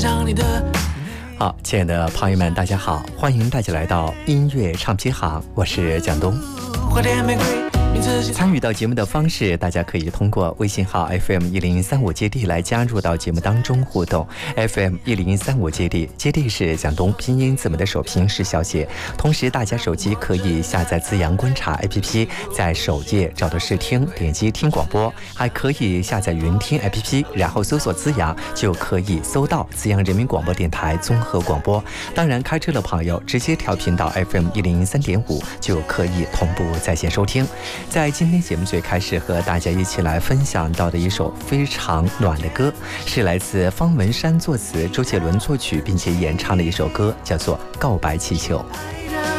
好，亲爱的朋友们，大家好，欢迎大家来到音乐唱片行，我是蒋东。参与到节目的方式，大家可以通过微信号 FM1035接地来加入到节目当中互动。FM1035接地，接地是蒋东拼音字母的首拼是小写。同时，大家手机可以下载资阳观察 APP， 在首页找到试听，点击听广播，还可以下载云听 APP， 然后搜索资阳，就可以搜到资阳人民广播电台综合广播。当然，开车的朋友直接调频到 FM103.5， 就可以同步在线收听。在今天节目最开始和大家一起来分享到的一首非常暖的歌，是来自方文山作词，周杰伦作曲并且演唱的一首歌，叫做《告白气球》。